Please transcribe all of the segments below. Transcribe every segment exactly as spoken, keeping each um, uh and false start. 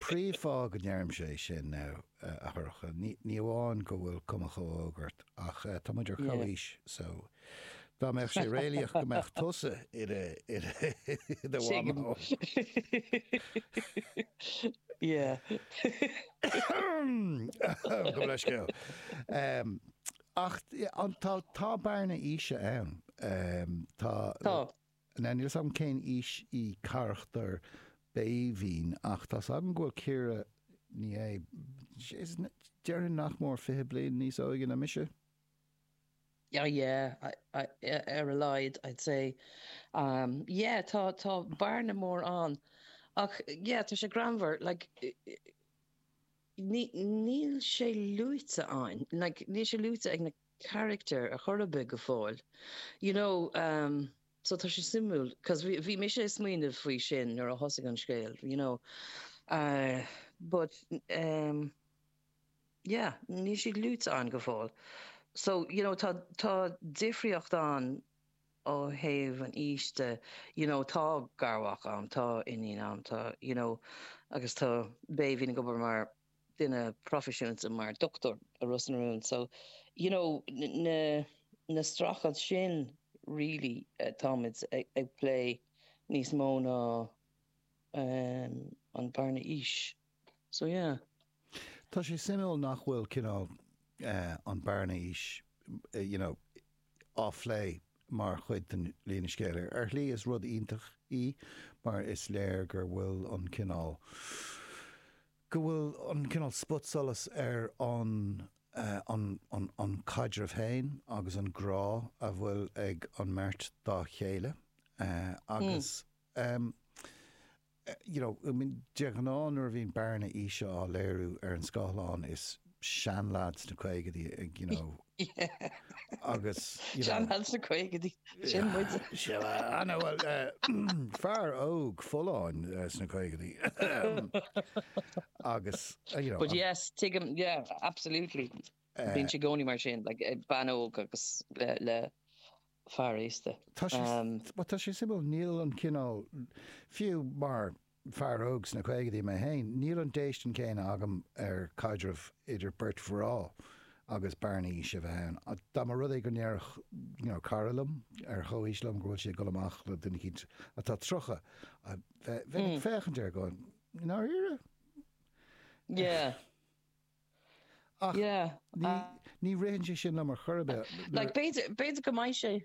príomhá go nearm sé sin ná a thucha. Ní bháin go bhfuil cumachó ógart ach tá muidir choís so dá meach sé réalaach go meach tusa i de bhámá. Yeah. Go leis go. Ach tá bearna ise ann. Tá na níl sam cén is í carachtar béhín ach tá sam ghfuil círe ní é dearan nach mór fiche blian níos óige na mise? Yeah, yeah, I, I, er a lied, I'd say. Um, yeah, tá tá bearna mór an. Ach, yeah, tá sé granver, like, níl sé luite an, like, níl sé luite ag na character a chorbe go fáil. You know, um, so tá sé simúl, cos vi, vi mi sé smuoineh faoi sin ar a hosig an scéil, you know. Uh, but, um, yeah, níl sé luite an go fáil. So, you know, tá, tá difriocht an ó héh an íste, you know, tá garwach am, tá iní am, tá, you know, agus tá béhín go mar duine profisiúnta mar doctor a Russellrún. So, you know, na, na strachad sin, really, uh, Thomas, ag, ag play níos mó ná um, an barna ís. So, yeah. Tá sé simú nach bhfuil cinál uh, an barna ís, uh, you know, áflé mar chuid den líana scéile. Ar lí is rud ítach í, mar is léir gur bhfuil an cinál go bhfuil an cinál spotsolas ar an uh, an an an cadreh féin agus an grá a bhfuil ag an mert dá chéile uh, agus mm. um, uh, you know, I mean, deagán ar bhín barna ise á léirú ar an scáláin is sean lads na Quaigadí, you know. Yeah. Agus, you Sean know. lads na Quaigadí. Sin muid. I know, well, uh, far óg full-on uh, na Quaigadí. um, agus, uh, you know. But yes, take him, yeah, absolutely. Uh, Bín sé gcónaí mar sin, like, uh, ban óg agus le, le far éiste. Tá sé simú níl an cinál fiú mar fear ógs na Quaigadí me hain, níl an déistin céine agam ar cadreh idir Bert Farrá agus barnaí se bhein. Tá mar rud é go nearach, you know, carlam ar choíslam gúil sé go amach le duine cíd a tá trocha. Bheith féchan dear goin, ná ire? Yeah. Ach, yeah. Ní, uh, ní réann sé sin le mar chorbe. Like, beidir go mai sé.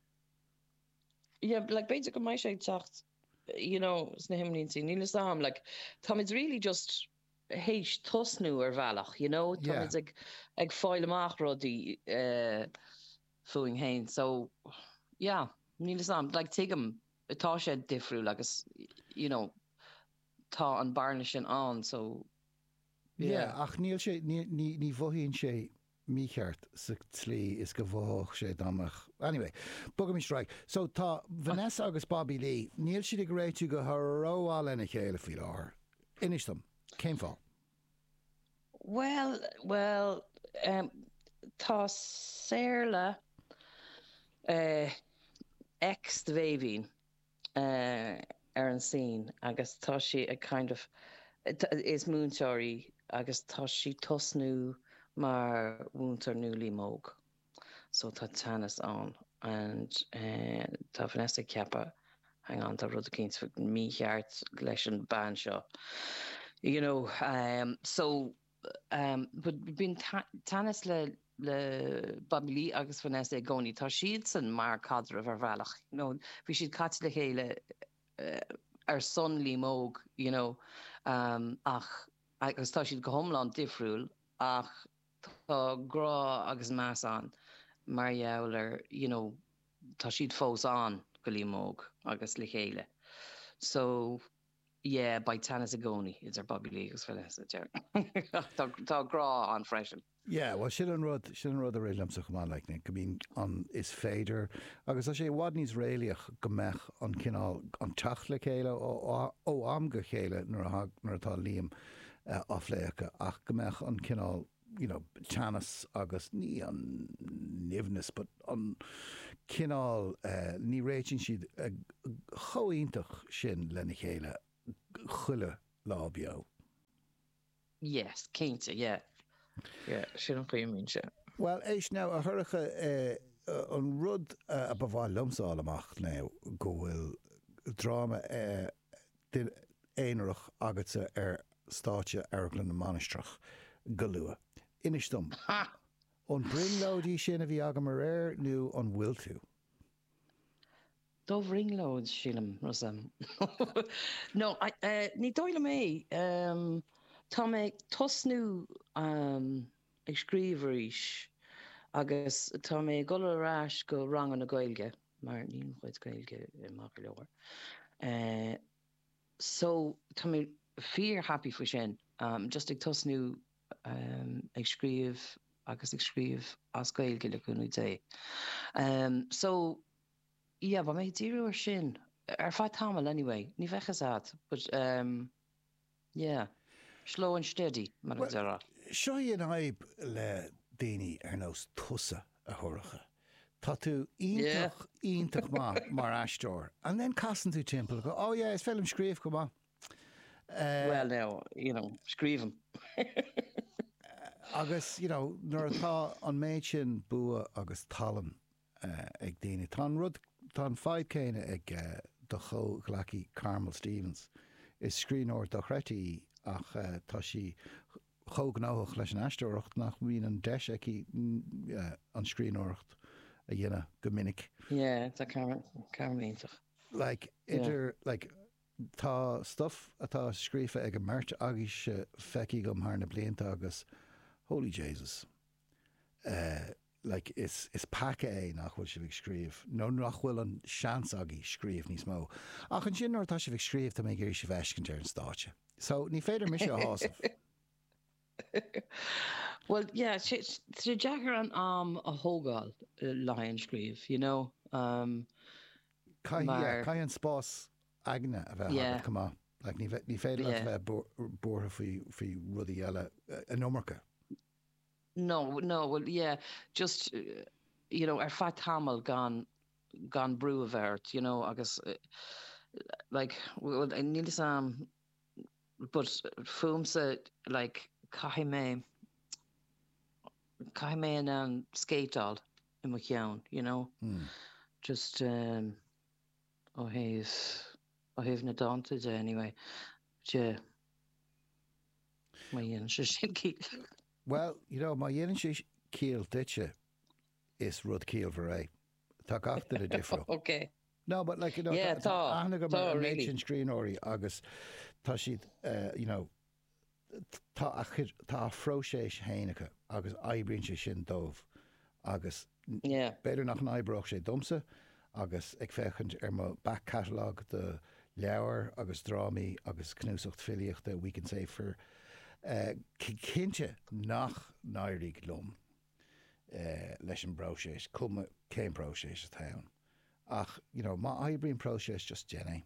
Yeah, like, beidir go mai sé teacht, you know, sna himlín sí, níl am, like, Tom, it's really just héis tosnú ar bhealach, you know, Tom, yeah. it's ag, ag fáil amach rodí uh, fuing hain, so, yeah, níl am, like, take him, tá sé difriú, like, you know, tá an barna sin an, so, yeah. Yeah, ach níl sé, ní, ní, ní bhóhíonn sé mícheart sa tlí is go bhóch sé damach. Anyway, bugam mi strike. So tá Vanessa agus Bobby Lee, níl siad ag réitú go thróá lena chéile fi láir. Inistam, céim fá? Well, well, um, tá Sarla uh, ex de bhéhín uh, ar an sin, agus tá si a kind of, is múnseoirí, agus tá si tosnú mar wúntar newly móg. So tá tanas on. And uh, tá Vanessa ceapa hang on, tá rud a cíns fa mícheart leis an ban seo. You know, um, so, um, but bín tanas le, le Bobby Lee agus Vanessa gcónaí, tá siad san mar cadreh ar bhealach. You know, bhí siad cat le chéile uh, ar son lí móg, you know, um, ach, agus tá siad go homlan difriúil, ach tá grá agus más an mar jouler, you know, tá siad fós an go lí móg agus le chéile. So, yeah, by Tanis Agoni, it's our Bobby Lee agus Vanessa, tá grá an freisin. Yeah, well, sin an rud, sin an rud a réilm sa chumán like ne, gomín an is féidir, agus a sé wad níos réiliach go mech an cinál an teach le chéile ó, ó am go chéile nar atá líam uh, áfléacha ach go mech an cinál, you know, Tanis agus ní an nivnis, but an cinál uh, ní réitin siad uh, choíntach sin lena chéile chuile lábio. yes, cénta, yeah. Yeah, sin an chuimín se. Well, éis ná a thuiricha an rud a bhháil lomsáil amach ná go bhfuil dráma éonarach agatsa ar státe Airglan na Manistrach go luath. Inis dom. An bringlóidí sin a bhí agam mar air nó an bhfuil tú? Dómh ringlóid sílam rasam. No, uh, ní dóile mé. Um, tá mé tosnú um, ag scríomhar ís agus tá mé go arás go rang an na Gaeilge, mar níl chuid Gaeilge amach go leabhar. Uh, so tá mé fíor happy faoi sin. Um, just ag tosnú um, ag scríomh agus ag scríomh as Gaeilge le cúnú dé. Um, so yeah, ba mé díú ar sin ar fá tamil anyway, ní bhechas at, but um, yeah, slow and steady, mar well, dara. Seo dhéon aib le daoine ar nós tusa a thuiricha. Tá tú ionintach ionintach má mar aisteoir, and then casan tú timpeall go, oh yeah, is film scríomh go má. Uh, well, now, you know, scríomh. agus, you know, nuair atá an méid sin bua agus talan uh, ag daoine. Tá rud, tá fáid céine ag uh, do cho ghlaci Carmel Stevens. Is scríóir do chreití ach uh, tá si cho gnáach leis an aisteoireacht nach bhíon an deis ag uh, an scríóireacht a dhéine go minic. Yeah, tá Carmelintach. Like, idir, yeah. like, tá stuff atá scrífa ag a mert agus uh, feici go mar na blianta agus Holy Jesus. Uh, like, is is pace é nach bhfuil si bh scríomh. nó nach bhfuil an seans agé scríomh níos mó. Ach an sin tá si bh scríomh tá mé gur si bheiscint ar an státe. So ní féidir mis se hásamh. Well, yeah, sé deagar an am a hógáil lein scríomh, you know. Um, Cai an spás agne a bheith yeah. Cumá. Like, ní féidir yeah. a bheith bortha faoi rudí eile an nómarcha. No, no, well, yeah, just, uh, you know, ar fat tamil gan, gan brew of art, you know, agus, uh, like, well, I need some, but fumsa, like, kaime, kaime and skate all in my town, you know, mm. just, um, oh, he's, oh, he's not daunted anyway, yeah, my yin, she keep. Well, you know, my dhéanann sé cíal ditse is rud cíal bhar é. Tá gafta a difriúil. Okay. No, but like, you know, yeah, tá, aithne go mar méid sin scríóirí agus tá siad, uh, you know, tá a phróiséis héanacha agus aibríonn sé sin dómh agus yeah. beidir nach an aibreach sé domsa agus ag fechant ar mo back catalog de leabhar agus drámaí agus cnúsacht filiochta we can say for Uh, Cinnte nach náiríg lom uh, leis an bróiséis, cum céim bróiséis a town. Ach, you know, má aibríonn próiséis just Jenny.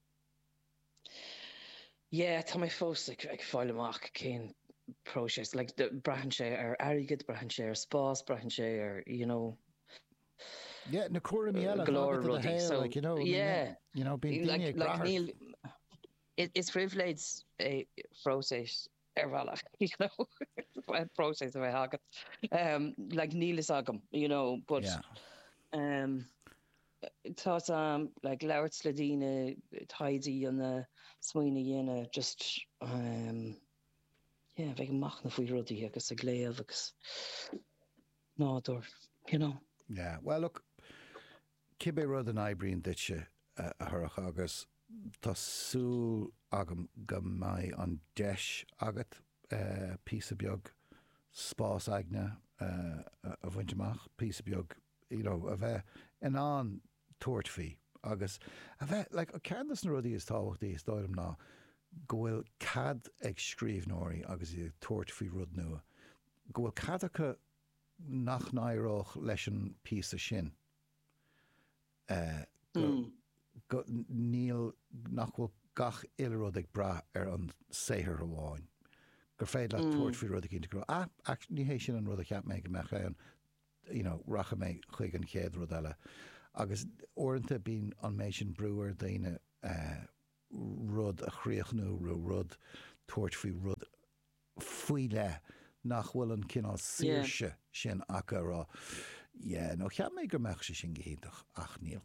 Yeah, tá mé fós ag ag fáil amach cén próiséis, like the brahan sé ar airigid, brahan sé ar spás, brahan sé ar, you know. Yeah, na cuairí eile glór rudí, so, like, you know, yeah. I mean, you know, being like, daoine like Neil, it, it's privilege a próiséis er valach, you know, process of a um like Neil is agam, you know, but yeah. um it was um like Laurt Sladina tidy on the sweeney yena just um yeah, like machna fwy ruddy agus a glea agus nádor, you know. Yeah, well look, Kibbe rud an Ibrian ditche a hurach agus Tásúl agam go mai an deis agat uh, písa beag spás aigna uh, a bhainteach písa beag, you know, a bheith in an tuairtfí agus a bheith, like, a ceannas na rudí is táhachtaí is dáilm ná go bhfuil cad ag scríbhnóirí agus i tuairtfí rud nua. Go bhfuil cadacha nach naireach leis an písa sin. Uh, go, mm. go, níl nach bhfuil gach ilrod ag bra ar an séhir amháin. Gur féad le tuairt fí rud a cinnta go, ah, ní hééis sin an rud a cheap méid go meach an, you know, racha méid chuig an chéad rud eile. Agus orintanta bín an méid sin breúir daine uh, rud a chríochnú ru rud tuairt fí rud faoi le nach bhfuil an cinál saoirse sin acha rá. Yeah, nó cheap mé gur meach sé sin gohéintach ach níl.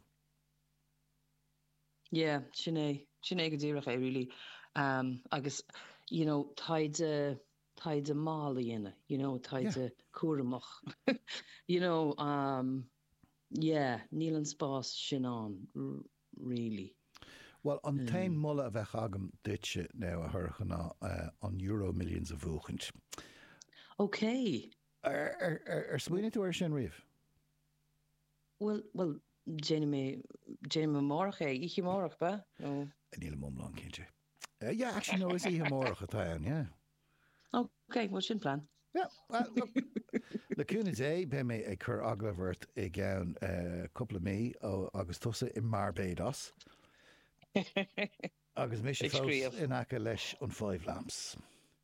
Yeah, sin é sin é go dtíireach é really. Um, agus, you know, taid a taid a mála dhéine, you know, taid a cuaramach. You know, um, yeah, níl an spás sin an, r- really. Well, an tain mulle a bheith agam ditse now a thurchanna uh, an euro millions a bhuachant. Okay. Ar ar ar ar smuoine tú ar sin riamh? Well, well, Jenny me, Jenny me morach é, ich morach ba? No. Níl mum lang cinnte. Uh, yeah, actually, no, is ihe morach a taon, yeah. Okay, well, sin plan. Yeah, well, look, le cúna é, be mé ag chur aglavert i gceann uh, couple of mí ó agus tusa i Barbados. Agus mé sé fós in acha leis an five lamps.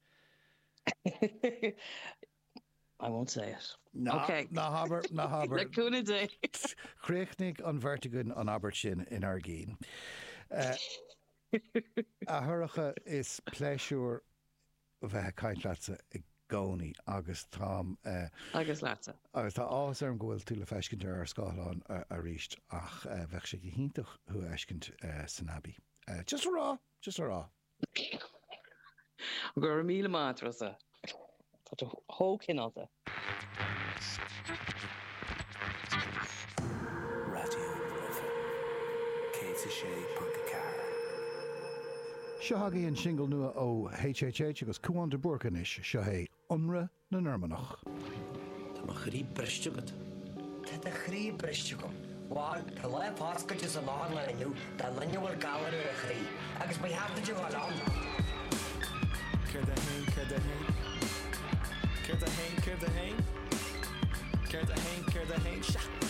I won't say it. Na, Okay. Na haber, na haber. Le cúna dé. Chréchnig an vertigun an aber sin in Argeen. Uh, a thuracha is pleisiúr bheith caiintlaatsa i gcónaí agus tám uh, Agus láta. agus tá áhas arm gohfuil tú le feiscint ar scáilán a, a ríist ach uh, bheith sé go hiintach thu eiscint uh, san Abbey. Uh, just a rá, just a rá. Gur míle mátrasa. Tá hócin alta. Radio K sé Punkacar. Seo hagaí an single nua ó H H H agus Cúan de Burcanis seo é Unra na Nurmanach. Tá má chrí breistugad. Tá a chrí breistugam. Bháil tá le páscaid is a láin le aniu, tá lennehil galar ar a chrí, agus ba heartta de bháil an. Céir de hain, céir de hain. Céir de hain, céir de hain. Céir de hain, céir de hain.